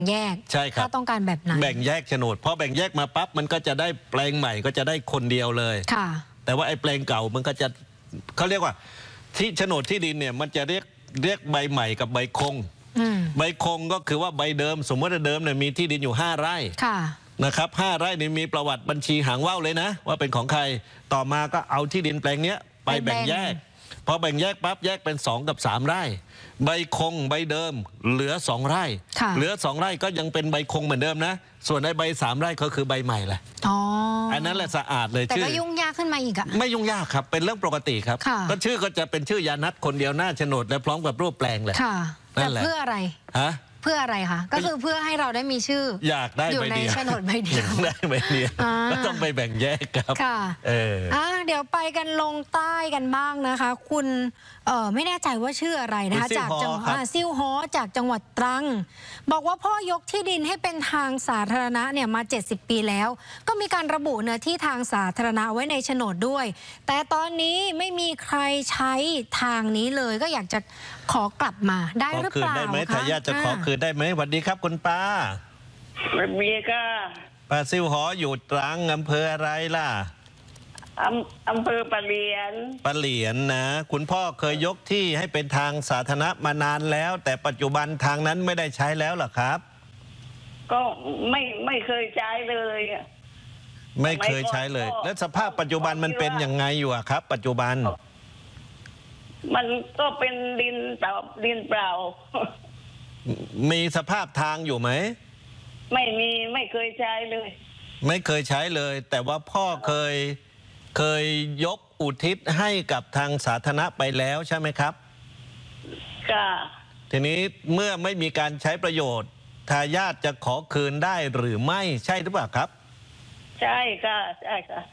แยกใช่ครับถ้าต้องการแบบไหนแบ่งแยกโฉนดพอแบ่งแยกมาปั๊บมันก็จะได้แปลงใหม่ก็จะได้คนเดียวเลยค่ะแต่ว่าไอ้แปลงเก่ามันก็จะเขาเรียกว่าที่โฉนดที่ดินเนี่ยมันจะเรียกใบใหม่กับใบคงใบคงก็คือว่าใบเดิมสมมติว่าเดิมเนี่ยมีที่ดินอยู่5 ไร่นะครับ5 ไร่นี่มีประวัติบัญชีหางว่าวเลยนะว่าเป็นของใครต่อมาก็เอาที่ดินแปลงเนี้ยไปแบ่งแยกพอแบ่งแยกปั๊บแยกเป็น2 กับ 3 ไร่ใบคงใบเดิมเหลือ2 ไร่เหลือ2 ไร่ก็ยังเป็นใบคงเหมือนเดิมนะส่วนในใบ3 ไร่ก็คือใบใหม่แหละอันนั้นแหละสะอาดเลยแต่ก็ยุ่งยากขึ้นมาอีกอะไม่ยุ่งยากครับเป็นเรื่องปกติครับก็ชื่อก็จะเป็นชื่อยานัทคนเดียวหน้าโฉนดและพร้อมกับรูปแปลงเลยแต่เพื่ออะไรฮะเพื่ออะไรคะก็คือเพื่อให้เราได้มีชื่ออยากได้อยู่ในโฉนดใบเดียวได้ใบเดียวก็ต้องไปแบ่งแยกครับค่ะเดี๋ยวไปกันลงใต้กันบ้างนะคะคุณไม่แน่ใจว่าชื่ออะไรนะคะจากจังหวัดซิ่วฮ้อจากจังหวัดตรังบอกว่าพ่อยกที่ดินให้เป็นทางสาธารณะเนี่ยมา70 ปีแล้วก็มีการระบุเนื้อที่ทางสาธารณะไว้ในโฉนดด้วยแต่ตอนนี้ไม่มีใครใช้ทางนี้เลยก็อยากจะขอกลับมาได้หรือเปล่าได้ไหมทายาทจะขอคืนได้ไหมสวัสดีครับคุณป้าสวัสดีค่ะป้าซิ่วฮ้ออยู่ตรังอำเภออะไรล่ะอำเภอปะเหลียนนะคุณพ่อเคยยกที่ให้เป็นทางสาธารณะมานานแล้วแต่ปัจจุบันทางนั้นไม่ได้ใช้แล้วหรอครับก็ไม่เคยใช้เลยไม่เคยใช้เลยแล้วสภาพปัจจุบันมันเป็นยังไงอยู่ครับ ปัจจุบันมันก็เป็นดินเปล่ามีสภาพทางอยู่ไหมไม่มีไม่เคยใช้เลยไม่เคยใช้เลยแต่ว่าพ่อเคยยกอุทิศให้กับทางสาธารณะไปแล้วใช่ไหมครับค่ะทีนี้เมื่อไม่มีการใช้ประโยชน์ทายาทจะขอคืนได้หรือไม่ใช่หรือเปล่าครับใช่ค่ะใช่ค่ะ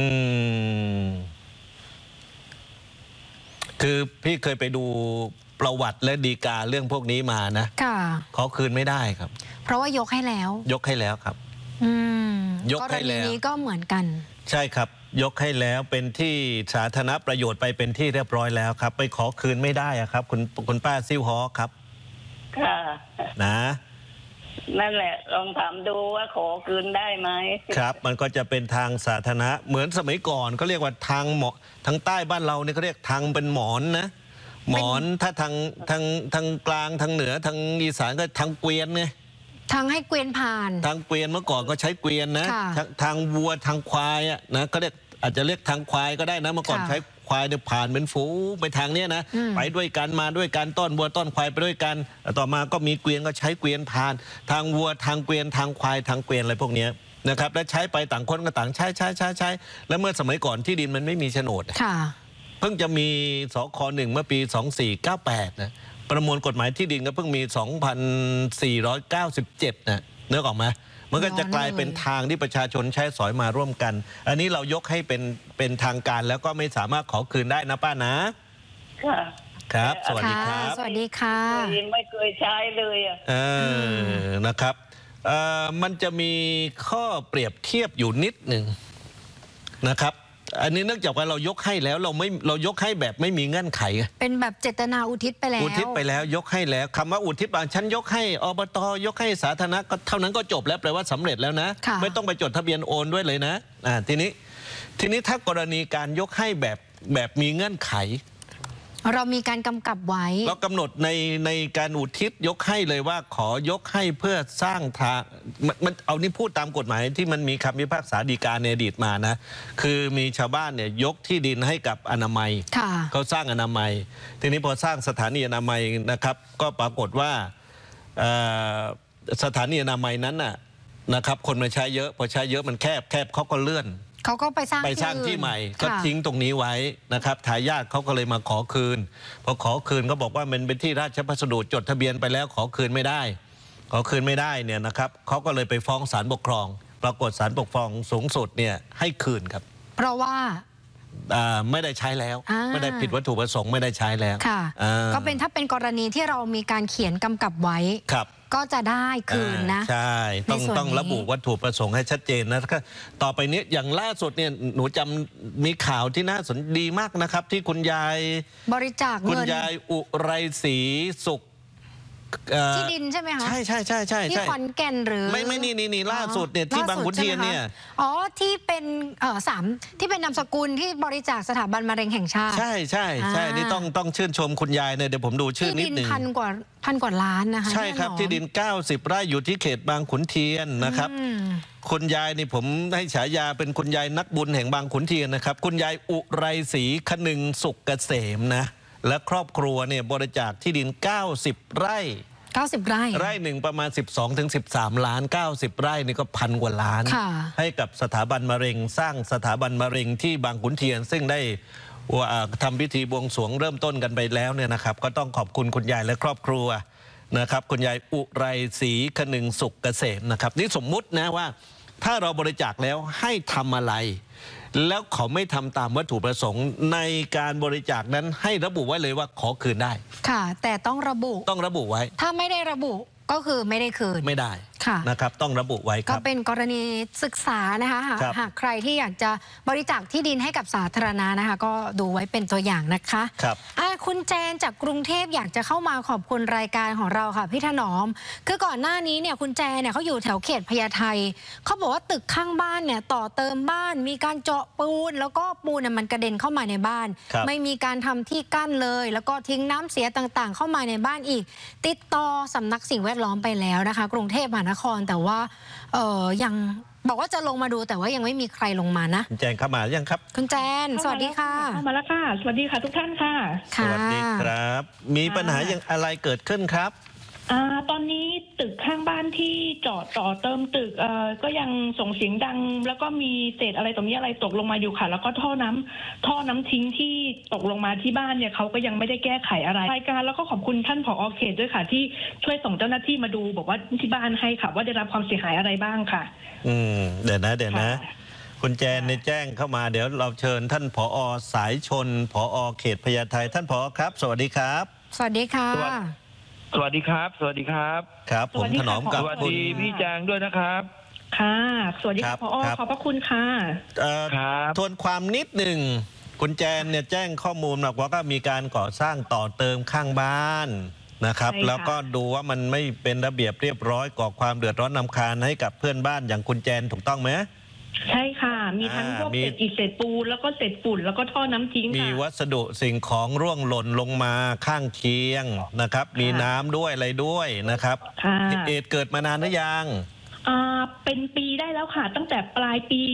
คือพี่เคยไปดูประวัติและฎีกาเรื่องพวกนี้มานะขอคืนไม่ได้ครับเพราะว่ายกให้แล้วครับยกให้แล้วนี้ก็เหมือนกันใช่ครับยกให้แล้วเป็นที่สาธารณประโยชน์ไปเป็นที่เรียบร้อยแล้วครับไปขอคืนไม่ได้ครับคุณป้าซิ่วฮ้อครับค่ะนะนั่นแหละลองถามดูว่าขอคืนได้ไหมครับมันก็จะเป็นทางสาธารณะเหมือนสมัยก่อนเขาเรียกว่าทางเหมาะทางใต้บ้านเราเนี่ยเขาเรียกทางเป็นหมอนนะหมอนถ้าทางกลางทางเหนือทางอีสานก็ทางเกวียนไงทางให้เกวียนผ่านทางเกวียนเมื่อก่อนก็ใช้เกวียนนะทางวัวทางควายอ่ะนะก็เรียกอาจจะเรียกทางควายก็ได้นะเมื่อก่อนใช้ควายเนี่ยผ่านเป็นฝูงไปทางเนี้ยนะไปด้วยกันมาด้วยกันต้อนวัวต้อนควายไปด้วยกันต่อมาก็มีเกวียนก็ใช้เกวียนผ่านทางวัวทางเกวียนทางควายทางเกวียนอะไรพวกนี้นะครับและใช้ไปต่างคนก็ต่างใช้แล้วเมื่อสมัยก่อนที่ดินมันไม่มีโฉนดเพิ่งจะมีสค.1 เมื่อปี 2498นะประมวลกฎหมายที่ดินก็เพิ่งมี 2497 นะนึกออกไหมมันก็จะกลายเป็นทางที่ประชาชนใช้สอยมาร่วมกันอันนี้เรายกให้เป็นทางการแล้วก็ไม่สามารถขอคืนได้นะป้านะครับสวัสดีครับสวัสดีค่ะยังไม่เคยใช้เลยนะครับมันจะมีข้อเปรียบเทียบอยู่นิดหนึ่งนะครับอันนี้เนื่องจากว่าเรายกให้แล้วเรายกให้แบบไม่มีเงื่อนไขเป็นแบบเจตนาอุทิศไปแล้วยกให้แล้วคำว่าอุทิศบางฉันยกให้อบตยกให้สาธารณะก็เท่านั้นก็จบแล้วแปลว่าสำเร็จแล้วนะไม่ต้องไปจดทะเบียนโอนด้วยเลยนะทีนี้ถ้ากรณีการยกให้แบบมีเงื่อนไขเรามีการกำกับไว้เรากำหนดในการอุทิศยกให้เลยว่าขอยกให้เพื่อสร้างทางมันเอานี่พูดตามกฎหมายที่มันมีคำพิพากษาฎีกาในอดีตมานะคือมีชาวบ้านเนี่ยยกที่ดินให้กับอนามัยเขาสร้างอนามัยทีนี้พอสร้างสถานีอนามัยนะครับก็ปรากฏว่าสถานีอนามัยนั้นนะครับคนมาใช้เยอะพอใช้เยอะมันแคบเขาก็เลื่อนเขาก็ไปสร้างที่ใหม่ก็ทิ้งตรงนี้ไว้นะครับทายาทเขาก็เลยมาขอคืนพอขอคืนก็บอกว่ามันเป็นที่ราชพัสดุจดทะเบียนไปแล้วขอคืนไม่ได้เนี่ยนะครับเขาก็เลยไปฟ้องศาลปกครองปรากฏศาลปกครองสูงสุดเนี่ยให้คืนครับเพราะว่าไม่ได้ใช้แล้วไม่ได้ผิดวัตถุประสงค์ไม่ได้ใช้แล้วก็เป็นถ้าเป็นกรณีที่เรามีการเขียนกำกับไว้ก็จะได้คืนนะใช่ต้องระบุวัตถุประสงค์ให้ชัดเจนนะต่อไปนี้อย่างล่าสุดเนี่ยหนูจำมีข่าวที่น่าสนดีมากนะครับที่คุณยายบริจาคเงินคุณยายอุไรศรีสุขที่ดินใช่ไหมคะใช่ที่ขอนแก่นหรือไม่นี่ล่าสุดเนี่ยที่บางขุนเทียนเนี่ยอ๋อที่เป็นที่เป็นนามสกุลที่บริจาคสถาบันมะเร็งแห่งชาติใช่นี่ต้องชื่นชมคุณยายเนี่ยเดี๋ยวผมดูชื่อนิดหนึ่งพันกว่าล้านนะคะใช่ครับที่ดิน90 ไร่อยู่ที่เขตบางขุนเทียนนะครับคุณยายนี่ผมให้ฉายาเป็นคุณยายนักบุญแห่งบางขุนเทียนนะครับคุณยายอุไรศรีคนึงสุขเกษมนะและครอบครัวเนี่ยบริจาคที่ดิน90 ไร่ไร่หนึ่งประมาณ12 ถึง 13 ล้าน90 ไร่นี่ก็พันกว่าล้านให้กับสถาบันมะเร็งสร้างสถาบันมะเร็งที่บางขุนเทียนซึ่งได้ทำพิธีบวงสรวงเริ่มต้นกันไปแล้วเนี่ยนะครับก็ต้องขอบคุณคุณยายและครอบครัวนะครับคุณยายอุไรศรีคนึงสุขเกษมนะครับนี่สมมุตินะว่าถ้าเราบริจาคแล้วให้ทำอะไรแล้วเขาไม่ทำตามวัตถุประสงค์ในการบริจาคนั้นให้ระบุไว้เลยว่าขอคืนได้ค่ะแต่ต้องระบุไว้ถ้าไม่ได้ระบุก็คือไม่ได้คืนไม่ได้นะครับต้องระบุไว้ครับก็เป็นกรณีศึกษานะคะหากใครที่อยากจะบริจาคที่ดินให้กับสาธารณะนะคะก็ดูไว้เป็นตัวอย่างนะคะครับคุณแจนจากกรุงเทพอยากจะเข้ามาขอบคุณรายการของเราค่ะพี่ถนอมคือก่อนหน้านี้เนี่ยคุณแจนเนี่ยเขาอยู่แถวเขตพญาไทเขาบอกว่าตึกข้างบ้านเนี่ยต่อเติมบ้านมีการเจาะปูนแล้วก็ปูนมันกระเด็นเข้ามาในบ้านไม่มีการทำที่กั้นเลยแล้วก็ทิ้งน้ำเสียต่างๆเข้ามาในบ้านอีกติดต่อสำนักสิ่งแวดล้อมไปแล้วนะคะกรุงเทพมหานครแต่ว่ายังบอกว่าจะลงมาดูแต่ว่ายังไม่มีใครลงมานะคุณแจนเข้ามายังครับคุณแจนสวัสดีค่ะเข้ามาแล้วค่ะสวัสดีค่ะทุกท่านค่ะสวัสดีครับมีปัญหาอย่างอะไรเกิดขึ้นครับตอนนี้ตึกข้างบ้านที่เจาะต่อเติมตึกก็ยังส่งเสียงดังแล้วก็มีเศษอะไรตรงนี้อะไรตกลงมาอยู่ค่ะแล้วก็ท่อน้ำทิ้งที่ตกลงมาที่บ้านเนี่ยเขาก็ยังไม่ได้แก้ไขอะไรรายการแล้วก็ขอบคุณท่านผอ.เขตด้วยค่ะที่ช่วยส่งเจ้าหน้าที่มาดูบอกว่าที่บ้านให้ค่ะว่าได้รับความเสียหายอะไรบ้างค่ะเดี๋ยวนะคุณแจนในแจ้งเข้ามาเดี๋ยวเราเชิญท่านผอ.สายชนผอ.เขตพญาไทท่านผอ.ครับสวัสดีครับสวัสดีค่ะสวัสดีครับครับผมถนอมกับสวัสดีพี่แจงด้วยนะครับค่ะสวัสดีครับผอ.ขอบพระคุณค่ะทวนความนิดหนึ่งคุณแจนเนี่ยแจ้งข้อมูลบอกว่าก็มีการก่อสร้างต่อเติมข้างบ้านนะครับแล้วก็ดูว่ามันไม่เป็นระเบียบเรียบร้อยก่อความเดือดร้อนรำคาญให้กับเพื่อนบ้านอย่างคุณแจนถูกต้องไหมใช่ค่ะมีทั้งพวกเศษอิฐเศษปูนแล้วก็เศษฝุ่นแล้วก็ท่อน้ำทิ้งมีวัสดุสิ่งของร่วงหล่นลงมาข้างเคียงนะครับมีน้ำด้วยอะไรด้วยนะครับเหตุเกิดมานานหรือยังเป็นปีได้แล้วค่ะตั้งแต่ปลายปี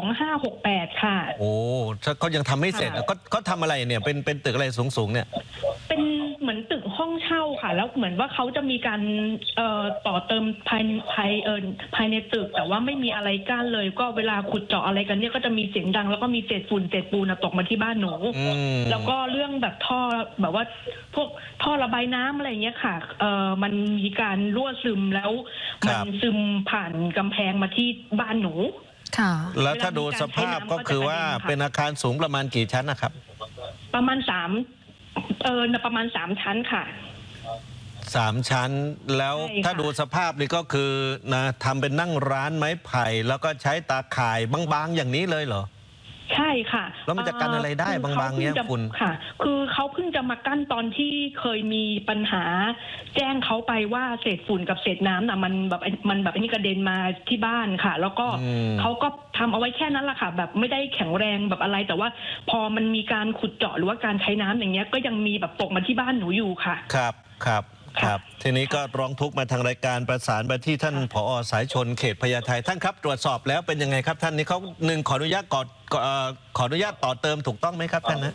2568ค่ะโอ้เขายังทำไม่เสร็จก็ทำอะไรเนี่ยเป็นตึกอะไรสูงเนี่ยเป็นเหมือนตึกห้องเช่าค่ะแล้วเหมือนว่าเขาจะมีการต่อเติมภายในตึกแต่ว่าไม่มีอะไรกั้นเลยก็เวลาขุดเจาะอะไรกันเนี่ยก็จะมีเสียงดังแล้วก็มีเศษฝุ่นเศษปูนตกมาที่บ้านหนูแล้วก็เรื่องแบบท่อแบบว่าพวกท่อระบายน้ำอะไรเงี้ยค่ะมันมีการรั่วซึมแล้วมันซึมผ่านกำแพงมาที่บ้านหนูค่ะแล้วถ้าดูสภาพก็คือว่าเป็นอาคารสูงประมาณกี่ชั้นนะครับประมาณประมาณ3 ชั้นค่ะ 3 ชั้นแล้วถ้าดูสภาพนี่ก็คือนะทำเป็นนั่งร้านไม้ไผ่แล้วก็ใช้ตาข่ายบางๆอย่างนี้เลยเหรอใช่ค่ะแล้วมันจะกันอะไรได้บางๆเนี้ยคุณค่ะคือเขาเพิ่งจะมากั้นตอนที่เคยมีปัญหาแจ้งเขาไปว่าเศษฝุ่นกับเศษน้ำน่ะมันแบบอันนี้กระเด็นมาที่บ้านค่ะแล้วก็เขาก็ทำเอาไว้แค่นั้นแหละค่ะแบบไม่ได้แข็งแรงแบบอะไรแต่ว่าพอมันมีการขุดเจาะหรือว่าการใช้น้ำอย่างเงี้ยก็ยังมีแบบตกมาที่บ้านหนูอยู่ค่ะครับทีนี้ก็ร้องทุกข์มาทางรายการประสานไปที่ท่านผอ.สายชนเขตพญาไทท่านครับตรวจสอบแล้วเป็นยังไงครับท่านนี้เขาขออนุญาตต่อเติมถูกต้องไหมครับท่านนะ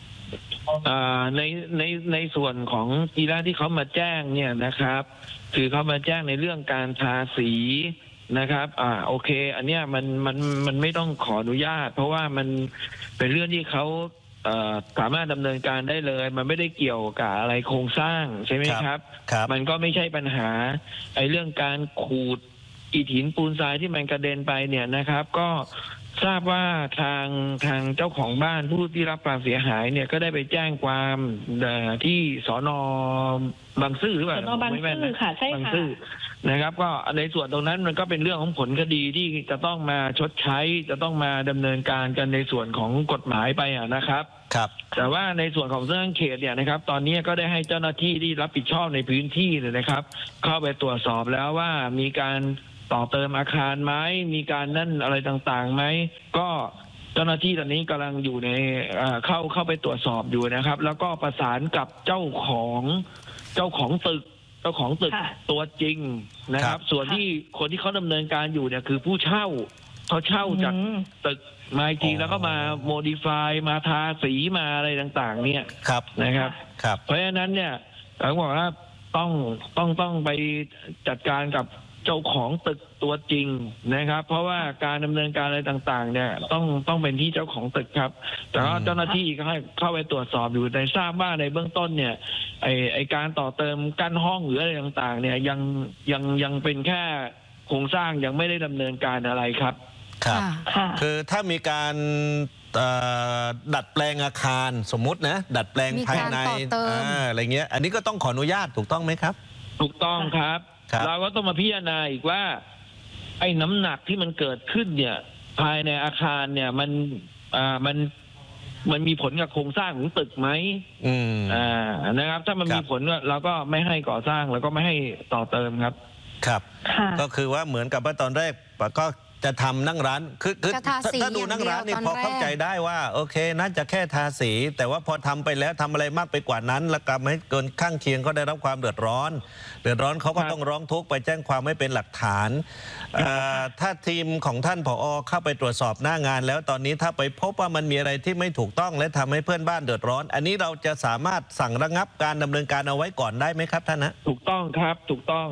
ในส่วนของทีแรกที่เขามาแจ้งเนี่ยนะครับคือเขามาแจ้งในเรื่องการทาสีนะครับโอเคอันเนี้ยมันไม่ต้องขออนุญาตเพราะว่ามันเป็นเรื่องที่เขาสามารถดำเนินการได้เลยมันไม่ได้เกี่ยวกับอะไรโครงสร้างใช่ไหมครับมันก็ไม่ใช่ปัญหาไอ้เรื่องการขูดอิฐหินปูนทรายที่มันกระเด็นไปเนี่ยนะครับก็ทราบว่าทางเจ้าของบ้านผู้ที่รับความเสียหายเนี่ยก็ได้ไปแจ้งความที่สน.บางซื่อหรือเปล่าสน.บางซื่อค่ะใช่ค่ะบางซื่อนะครับ ก็ในส่วนตรงนั้นมันก็เป็นเรื่องของผลคดีที่จะต้องมาชดใช้จะต้องมาดำเนินการกันในส่วนของกฎหมายไปนะครับครับแต่ว่าในส่วนของสำนักงานเขตเนี่ยนะครับ ตอนนี้ก็ได้ให้เจ้าหน้าที่ที่รับผิดชอบในพื้นที่เลยนะครับ เข้าไปตรวจสอบแล้วว่ามีการต่อเติมอาคารไหมมีการนั่นอะไรต่างๆไหมก็เจ้าหน้าที่ตอนนี้กำลังอยู่ในเข้าไปตรวจสอบอยู่นะครับ แล้วก็ประสานกับเจ้าของตึกตัวจริงนะครับ ส่วนที่คนที่เขาดำเนินการอยู่เนี่ยคือผู้เช่าเขาเช่าจากตึกมาอีกทีแล้วก็มาโมดิฟายมาทาสีมาอะไรต่างๆเนี่ยครับนะครับครับเพราะฉะนั้นเนี่ยผมบอกว่าต้องไปจัดการกับเจ้าของตึกตัวจริงนะครับ เพราะว่าการดำเนินการอะไรต่างๆเนี่ยต้องเป็นที่เจ้าของตึกครับ แต่ว่าเจ้าหน้าที่ก็ให้เข้าไปตรวจสอบอยู่แต่ทราบว่าในเบื้องต้นเนี่ยไอการต่อเติมกั้นห้องหรืออะไรต่างๆเนี่ยยังเป็นแค่โครงสร้างยังไม่ได้ดำเนินการอะไรครับครับค่ะคือถ้ามีการดัดแปลงอาคารสมมุตินะดัดแปลงภายในมีการต่อเติมอะไรเงี้ยอันนี้ก็ต้องขออนุญาตถูกต้องไหมครับถูกต้องครับครับเราก็ต้องมาพิจารณาอีกว่าไอ้น้ำหนักที่มันเกิดขึ้นเนี่ยภายในอาคารเนี่ยมันมีผลกับโครงสร้างของตึกไหม นะครับ ถ้ามันมีผลเราก็ไม่ให้ก่อสร้างแล้วก็ไม่ให้ต่อเติมครับครับค่ะก็คือว่าเหมือนกับว่าตอนแรกก็จะทำนั่งร้านคือจะทาสีถ้าดูนั่งร้านนี่อย่างเดียวพอเข้าใจได้ว่าโอเคน่าจะแค่ทาสี แต่ว่าพอทำไปแล้วทำอะไรมากไปกว่านั้น แล้วก็ให้เกินข้างเคียงก็ได้รับความเดือดร้อนเขาก็ครับต้องร้องทุกข์ไปแจ้งความไม่เป็นหลักฐานถ้าทีมของท่านผอ.เข้าไปตรวจสอบหน้างานแล้วตอนนี้ถ้าไปพบว่ามันมีอะไรที่ไม่ถูกต้องและทำให้เพื่อนบ้านเดือดร้อน อันนี้เราจะสามารถสั่งระงับการดำเนินการเอาไว้ก่อนได้ไหมครับท่านนะถูกต้องครับถูกต้อง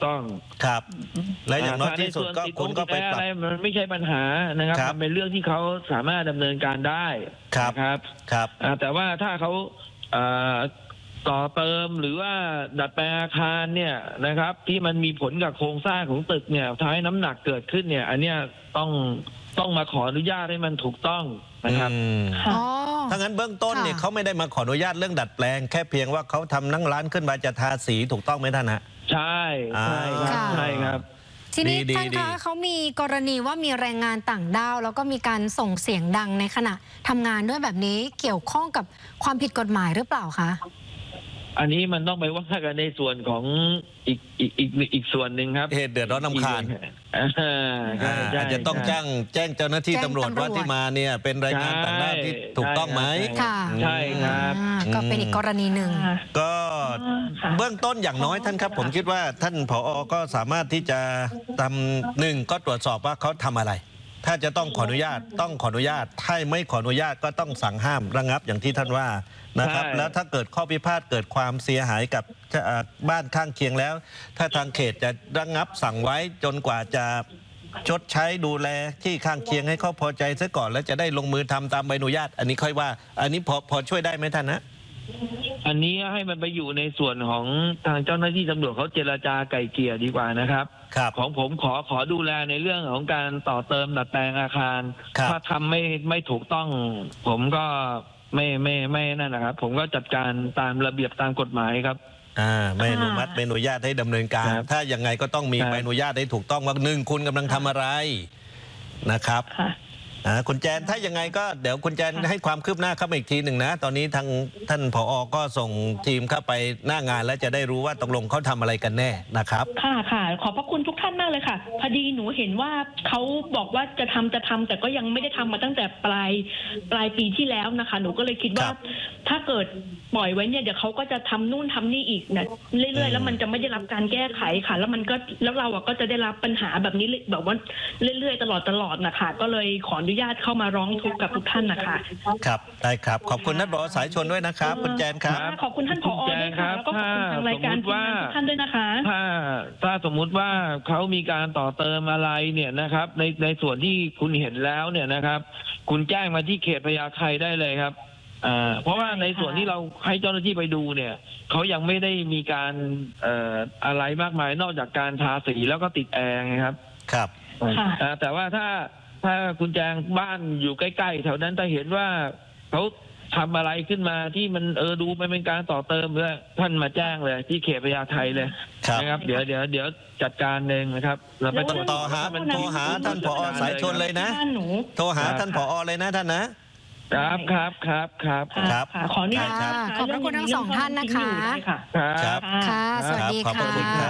ครับ และอย่างน้อยที่สุดก็คุณก็ไปปรับอะไรมันไม่ใช่ปัญหานะครับครับมันเป็นเรื่องที่เขาสามารถดำเนินการได้ครับนะครับครับแต่ว่าถ้าเขาต่อเติมหรือว่าดัดแปลงอาคารเนี่ยนะครับ ที่มันมีผลกับโครงสร้างของตึกเนี่ยท้ายน้ำหนักเกิดขึ้นเนี่ย อันเนี้ยต้องมาขออนุญาตให้มันถูกต้องนะครับค่ะอ๋อถ้างั้นเบื้องต้นเนี่ยค่ะเขาไม่ได้มาขออนุญาตเรื่องดัดแปลงแค่เพียงว่าเขาทำนั่งร้านขึ้นมาจะทาสีถูกต้องไหมท่านฮะใช่ครับค่ะใช่ครับทีนี้ดีท่านดีคะเขามีกรณีว่ามีแรงงานต่างด้าวแล้วก็มีการส่งเสียงดังในขณะทำงานด้วยแบบนี้เกี่ยวข้องกับความผิดกฎหมายหรือเปล่าคะอันนี้มันต้องไปว่ากันในส่วนของอีกส่วนหนึ่งครับเหตุเดือดร้อนรำคาญใช่ใช่อาจจะต้องแจ้งเจ้าหน้าที่แจ้งตำรวจตำรวจว่าที่มาเนี่ยเป็นแรงงานต่างด้าวที่ถูกต้องไหมค่ะใช่ครับก็เป็นอีกกรณีหนึ่งค่ะก็ค่ะเบื้องต้นอย่างน้อยท่านครับ ผมคิดว่าท่านผอ.ก็สามารถที่จะทำหนึ่งก็ตรวจสอบว่าเขาทำอะไร ถ้าจะต้องขออนุญาตต้องขออนุญาตถ้าไม่ขออนุญาตก็ต้องสั่งห้ามระงับอย่างที่ท่านว่านะครับใช่แล้วถ้าเกิดข้อพิพาทเกิดความเสียหายกับบ้านข้างเคียงแล้ว ถ้าทางเขตจะระงับสั่งไว้จนกว่าจะชดใช้ดูแลที่ข้างเคียงให้เขาพอใจซะก่อน แล้วจะได้ลงมือทำตามใบอนุญาต อันนี้ค่อยว่า อันนี้พอช่วยได้ไหมท่านนะอันนี้ให้มันไปอยู่ในส่วนของทางเจ้าหน้าที่ตำรวจเขาเจรจาไกล่เกลี่ยดีกว่านะครับครับของผมขอดูแลในเรื่องของการต่อเติมดัดแปลงอาคารครับถ้าทำไม่ถูกต้อง ผมก็ไม่นั่นนะครับ ผมก็จัดการตามระเบียบตามกฎหมายครับไม่อนุมัติไม่อนุญาตให้ดำเนินการครับถ้ายังไงก็ต้องมีครับใบอนุญาตให้ถูกต้องว่าหนึ่งคุณกำลังทำอะไรนะครับค่ะคุณแจนถ้ายังไงก็เดี๋ยวคุณแจนให้ความคืบหน้าเข้ามาอีกทีหนึ่งนะ ตอนนี้ทางท่านผอ.ก็ส่งทีมเข้าไปหน้างานแล้วจะได้รู้ว่าตกลงเขาทำอะไรกันแน่นะครับค่ะค่ะขอบพระคุณทุกท่านมากเลยค่ะ พอดีหนูเห็นว่าเขาบอกว่าจะทำแต่ก็ยังไม่ได้ทำมาตั้งแต่ปลายปีที่แล้วนะคะ หนูก็เลยคิดว่าครับถ้าเกิดปล่อยไว้เนี่ยเดี๋ยวเขาก็จะทำนู่นทำนี่อีกนะเรื่อยๆแล้วมันจะไม่ได้รับการแก้ไขค่ะ แล้วเราก็จะได้รับปัญหาแบบนี้แบบว่าเรื่อยๆตลอดนะคะก็เลยขออนุญาตเข้ามาร้องทุกข์กับทุกท่านนะคะครับได้ครับขอบคุณท่านผอ.สายชนด้วยนะครับ คุณแจนครับขอบคุณท่านผอด้วยค่ะแล้วก็ขอบคุณทางรายการทีมงานทุกท่านด้วยนะคะถ้าสมมุติว่าเขามีการต่อเติมอะไรเนี่ยนะครับ ในส่วนที่คุณเห็นแล้วเนี่ยนะครับ คุณแจ้งมาที่เขตพญาไทได้เลยครับเพราะว่าในส่วนที่เราให้เจ้าหน้าที่ไปดูเนี่ยเขายังไม่ได้มีการอะไรมากมายนอกจากการทาสีแล้วก็ติดแอร์ไงครับครับค่ะแต่ว่าถ้าถ้าคุณแจงบ้านอยู่ใกล้ๆแถวนั้นถ้าเห็นว่าเขาทำอะไรขึ้นมาที่มันดูมันเป็นการต่อเติมเลยท่านมาแจ้งเลยที่เขตพญาไทเลยนะครับเดี๋ยวจัดการเองนะครับเราไปโทรหาท่านผอ.สายชนเลยนะโทรหาท่านผอ.เลยนะท่านนะครับขออนุญาตขอบพระคุณทั้งสองท่านนะคะค่ะครับค่ะ สวัสดีขอบพระคุณค่ะครับ